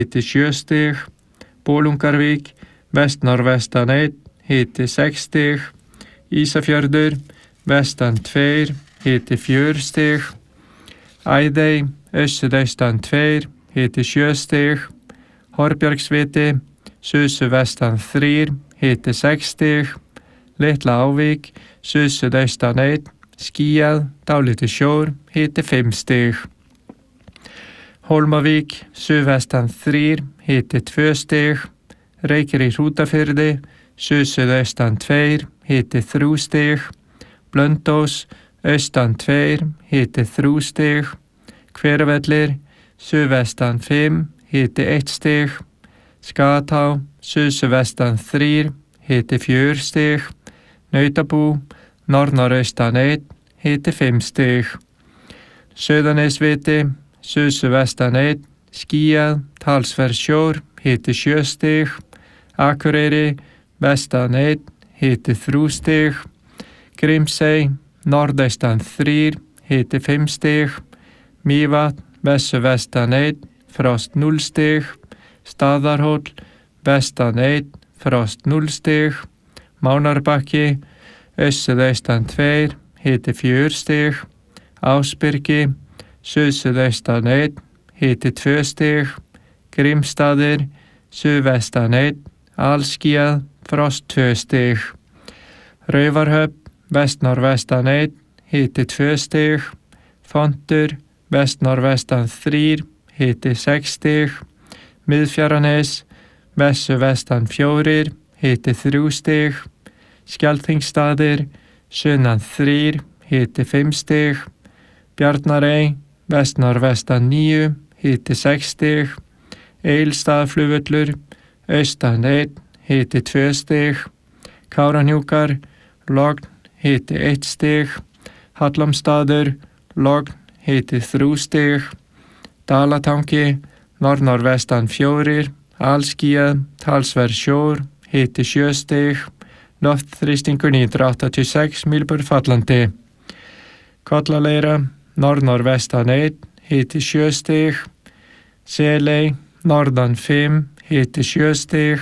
hiti 7 stig. Bolungarvík, vest-norðvestan 1, hiti 6 stig. Ísafjörður, vestan 2, hiti 4 stig. Æðey, austan 2, hiti 7 stig. Horbjargsviti, suðvestan 3, hiti 6 stig. Litla Ávík, suðaustan 1, skýjað, dálítill sjór, hiti 5 stig. Hólmavík, suðvestan 3, hiti 2 stig. Reykir í Hrútafirði, suðaustan 2, hiti 3 stig. Blöndós, austan 2, hiti 3 stig. Hveravellir, suðvestan 5, hiti 1 stig. Skatá, suðvestan 3, hiti 4 stig. Nautabú, norðaustan 1, hiti 5 stig. Sauðanesviti, suðvestan 1, skýjað, talsverður sjór, hiti 7 stig. Akureyri, vestan 1, hiti 3 stig. Grímsey, norðaustan 3, hiti 5 stig. Mývatn, vestan 1, frost 0 stig. Staðarhóll, vestan 1, frost 0 stig. Mánarbakki, austan 2, hiti 4 stig. Ásbyrgi, suðaustan 1, hiti 2 stig. Grímsstaðir, suðvestan 1, alskýjað, frost 2 stig. Raufarhöfn, vest-norðvestan 1, hiti 2 stig. Fontur, vest-norðvestan 3, hiti 6 stig. Miðfjaranes, vestan 4, hiti 3 stig. Skjaldþingsstaðir, sunnan 3, hiti 5 stig. Bjarnarey, vest-norðvestan 9, hiti 6 stig. Egilsstaðaflugvöllur, austan 1, hiti 2 stig. Kárahnjúkar, logn, hiti 1 stig. Hallormsstaður, logn, hiti 3 stig. Dalatangi, norðvestan 4, alskýjað, talsverður sjór, hiti 7 stig. Loftþrýstingur 986 mml fallandi. Kollaleira, norðvestan 1, hiti 7 stig. Seley, norðan 5, hiti 7 stig.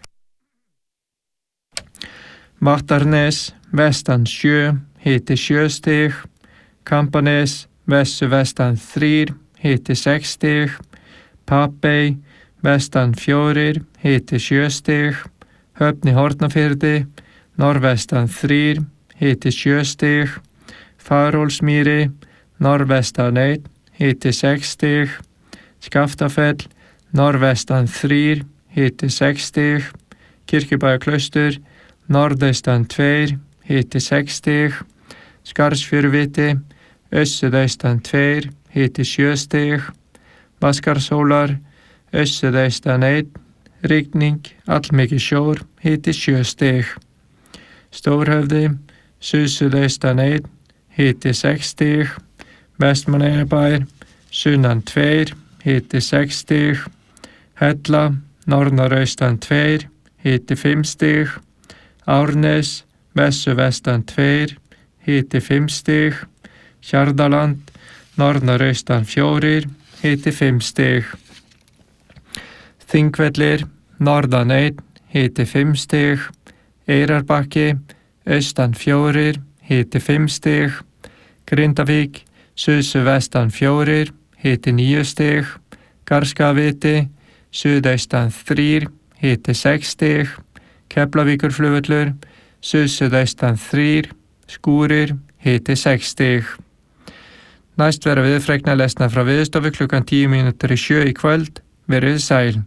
Vattarnes, vestan 7, hiti 7 stig. Kampanes, vestan 3, hiti 6 stig. Papey, vestan 4, hiti 7 stig. Höfn í Hornafirði, norðvestan 3, hiti 7 stig. Fagurhólsmýri, norðvestan 1, hiti 6 stig. Skaftafell, norðvestan 3, hiti 6 stig. Kirkjubæjarklaustur, norðaustan 2, hiti 6 stig. Skarðsfjöruviti, austan 2, hiti 7 stig. Vaskarshólar, austan 1, rigning, allmikið sjór, hiti 7 stig. Stórhöfði, suðaustan 1, hiti 6 stig. Vestmannaeyjabær, sunnan 2, hiti 6 stig. Hella, norðaustan 2, hiti 5 stig. Árnes, vestan 2, hiti 5 stig. Hjarðarland, norðaustan 4, hiti 5 stig. Þingvellir, norðan 1, hiti 5 stig. Eyrarbakki, austan 4, hiti 5 stig. Grindavík, suðvestan 4, hiti 9 stig. Garðskagaviti, suðaustan 3, hiti 6 stig. Keflavíkurflugvöllur, suðaustan 3, skúrir, hiti 6 stig. Næst verða viðfregna lesna frá Veðurstofu klukkan 6:10 í kvöld. Verið sæl.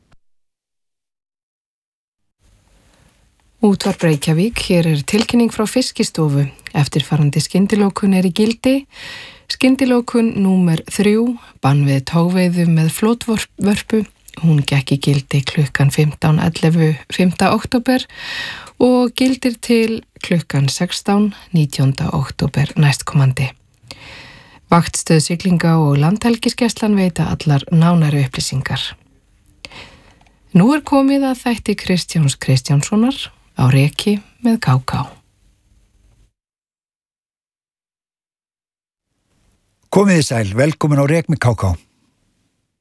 Útvarp Reykjavík, hér tilkynning frá Fiskistofu. Eftirfarandi skyndilókun í gildi. Skyndilókun númer 3, bann við togveiðum með flotvörpu. Hún gekk í gildi klukkan 15:11 5. október og gildir til klukkan 16 19. október næstkomandi. Vaktstöð siglinga og landhelgisgæslan veita allar nánari upplýsingar. Nú komið að þætti Kristjáns Kristjánssonar á Reki með KK. Komið þið sæl, velkomin á Rek með KK.